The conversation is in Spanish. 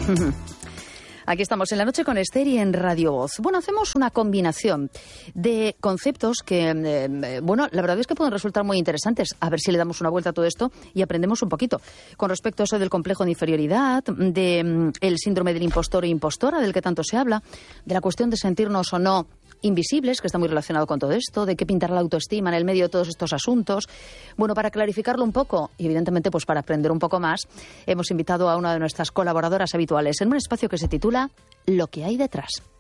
Aquí estamos en La Noche con Esther y en Radio Voz. Bueno, hacemos una combinación de conceptos que, la verdad es que pueden resultar muy interesantes. A ver si le damos una vuelta a todo esto y aprendemos un poquito. Con respecto a eso del complejo de inferioridad, del síndrome del impostor e impostora, del que tanto se habla, de la cuestión de sentirnos o no invisibles, que está muy relacionado con todo esto, de qué pintar la autoestima en el medio de todos estos asuntos. Bueno, para clarificarlo un poco y evidentemente pues para aprender un poco más, hemos invitado a una de nuestras colaboradoras habituales en un espacio que se titula Lo que hay detrás.